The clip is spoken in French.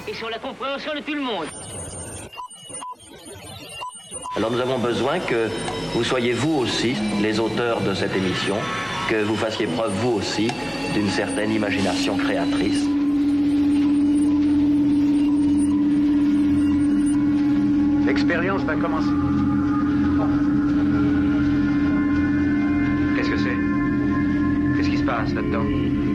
et sur la compréhension de tout le monde. Alors nous avons besoin que vous soyez vous aussi les auteurs de cette émission, que vous fassiez preuve vous aussi d'une certaine imagination créatrice. L'expérience va commencer. Qu'est-ce que c'est? Qu'est-ce qui se passe là-dedans?